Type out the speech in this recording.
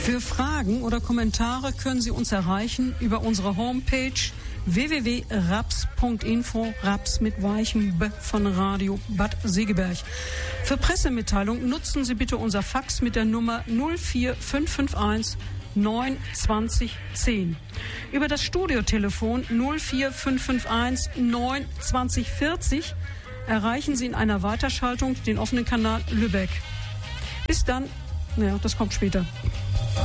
Für Fragen oder Kommentare können Sie uns erreichen über unsere Homepage www.raps.info, Raps mit weichem B von Radio Bad Segeberg. Für Pressemitteilung nutzen Sie bitte unser Fax mit der Nummer 04551 920 10. Über das Studiotelefon 04551 920 40 erreichen Sie in einer Weiterschaltung den offenen Kanal Lübeck. Bis dann, das kommt später.